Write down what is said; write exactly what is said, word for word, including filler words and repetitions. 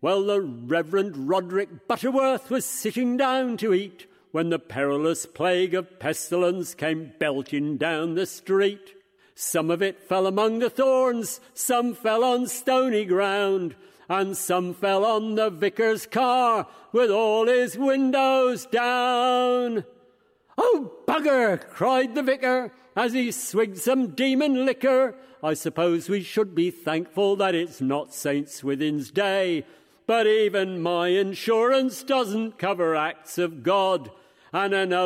Well, the Reverend Roderick Butterworth was sitting down to eat when the perilous plague of pestilence came belching down the street. Some of it fell among the thorns, some fell on stony ground, and some fell on the vicar's car with all his windows down. "Oh, bugger!" cried the vicar, as he swigged some demon liquor. "I suppose we should be thankful that it's not Saint Swithin's Day, but even my insurance doesn't cover acts of God, and I know